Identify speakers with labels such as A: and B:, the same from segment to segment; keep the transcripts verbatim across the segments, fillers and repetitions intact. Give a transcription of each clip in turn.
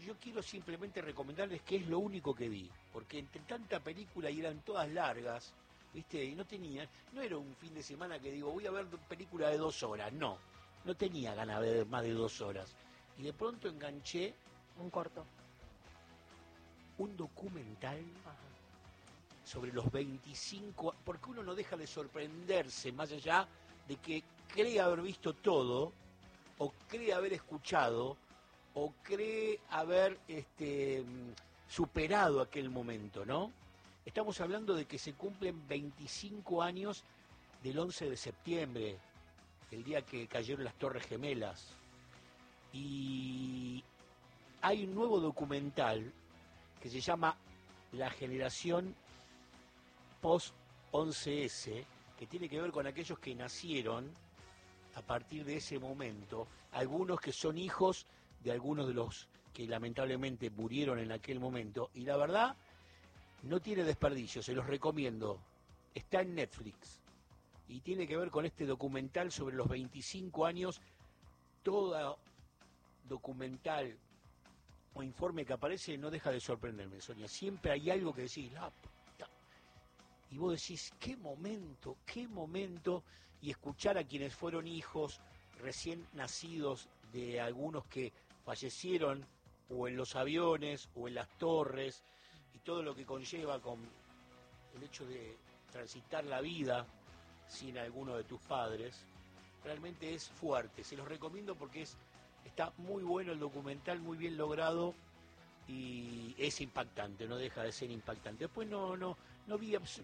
A: yo quiero simplemente recomendarles que es lo único que vi, porque entre tanta película y eran todas largas, ¿viste? Y no tenía, no era un fin de semana que digo, voy a ver película de dos horas, no, no tenía ganas de ver más de dos horas. Y de pronto enganché
B: un corto,
A: un documental
B: Ajá.
A: sobre los veinticinco, porque uno no deja de sorprenderse, más allá de que cree haber visto todo, o cree haber escuchado, o cree haber este, superado aquel momento, ¿no? Estamos hablando de que se cumplen veinticinco años del once de septiembre, el día que cayeron las Torres Gemelas. Y hay un nuevo documental que se llama La Generación Post once ese, que tiene que ver con aquellos que nacieron a partir de ese momento, algunos que son hijos de algunos de los que lamentablemente murieron en aquel momento, y la verdad no tiene desperdicio, se los recomiendo, está en Netflix, y tiene que ver con este documental sobre los veinticinco años. Todo documental o informe que aparece no deja de sorprenderme, Sonia, siempre hay algo que decís, la puta, y vos decís, qué momento, qué momento, y escuchar a quienes fueron hijos recién nacidos de algunos que fallecieron o en los aviones o en las torres, y todo lo que conlleva con el hecho de transitar la vida sin alguno de tus padres, realmente es fuerte. Se los recomiendo porque es, está muy bueno el documental, muy bien logrado, y es impactante, no deja de ser impactante. Después no, no, no vi abs-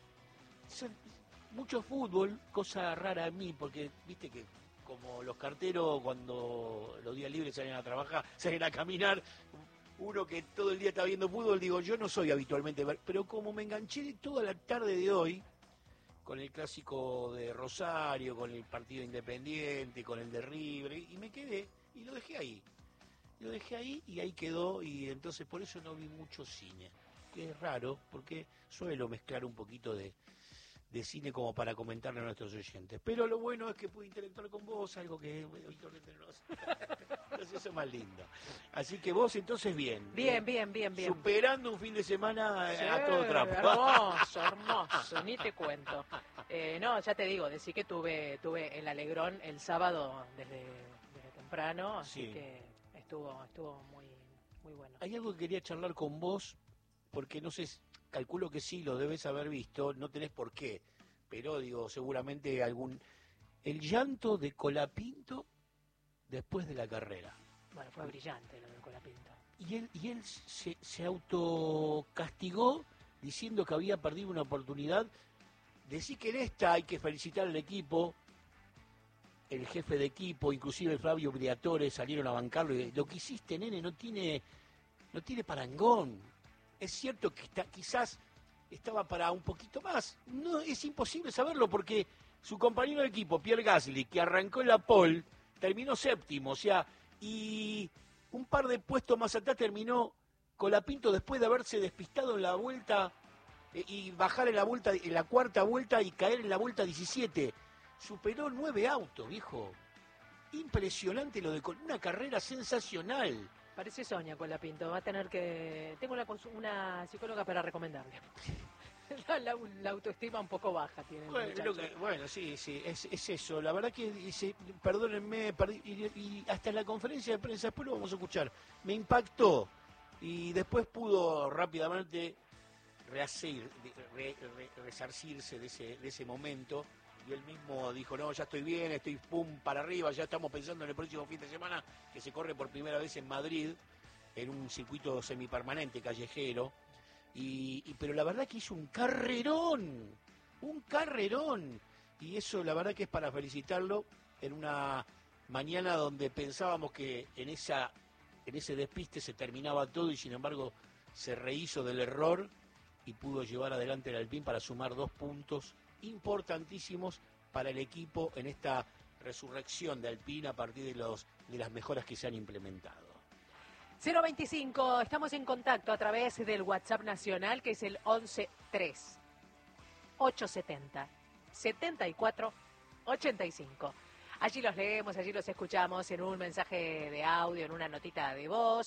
A: mucho fútbol, cosa rara a mí, porque viste que como los carteros cuando los días libres salen a trabajar, salen a caminar, uno que todo el día está viendo fútbol, digo, yo no soy habitualmente, pero como me enganché toda la tarde de hoy, con el clásico de Rosario, con el partido Independiente, con el de River, y me quedé, y lo dejé ahí. Lo dejé ahí y ahí quedó, y entonces por eso no vi mucho cine, que es raro, porque suelo mezclar un poquito de, de cine como para comentarle a nuestros oyentes. Pero lo bueno es que pude interactuar con vos, algo que habitualmente no hace. Entonces eso es más lindo. Así que vos entonces bien.
B: Bien,
A: eh,
B: bien, bien, bien.
A: Superando un fin de semana
B: Sí,
A: a todo trapo.
B: hermoso, hermoso, ni te cuento. Eh, no, ya te digo, decí que tuve tuve el alegrón el sábado desde, desde temprano, así
A: Sí.
B: que estuvo estuvo muy muy bueno.
A: Hay algo que quería charlar con vos, porque no sé, calculo que sí, lo debes haber visto, no tenés por qué, pero digo, seguramente algún... El llanto de Colapinto después de la carrera.
B: Bueno, fue brillante lo de Colapinto.
A: Y él, y él se, se autocastigó diciendo que había perdido una oportunidad. Decí que en esta hay que felicitar al equipo, el jefe de equipo, inclusive el Flavio Briatore salieron a bancarlo. Y lo que hiciste, nene, no tiene, no tiene parangón. Es cierto que está, quizás estaba para un poquito más. No, es imposible saberlo porque su compañero de equipo, Pierre Gasly, que arrancó en la pole, terminó séptimo. O sea, y un par de puestos más atrás terminó Colapinto después de haberse despistado en la vuelta eh, y bajar en la vuelta, en la cuarta vuelta y caer en la vuelta diecisiete. Superó nueve autos, viejo. Impresionante lo de Col- una carrera sensacional.
B: Parece Sonia Colapinto, va a tener que... Tengo una, consu- una psicóloga para recomendarle. la, la- la autoestima un poco baja tiene el
A: Bueno,
B: muchacho.
A: lo que- bueno, sí, sí, es, es eso. La verdad que, dice, perdónenme, perdí- y, y hasta en la conferencia de prensa, después lo vamos a escuchar, me impactó. Y después pudo rápidamente rehacer, re- re- resarcirse de ese, de ese momento. Y él mismo dijo, no, ya estoy bien, estoy pum para arriba, ya estamos pensando en el próximo fin de semana, que se corre por primera vez en Madrid, en un circuito semipermanente, callejero. Y, y- pero la verdad que hizo un carrerón, un carrerón, y eso la verdad que es para felicitarlo en una mañana donde pensábamos que en esa en ese despiste se terminaba todo y sin embargo se rehizo del error y pudo llevar adelante el Alpine para sumar dos puntos importantísimos para el equipo en esta resurrección de Alpine a partir de los de las mejoras que se han implementado.
B: cero veinticinco, estamos en contacto a través del WhatsApp nacional, que es el once tres ochocientos setenta setenta y cuatro ochenta y cinco. Allí los leemos, allí los escuchamos en un mensaje de audio, en una notita de voz.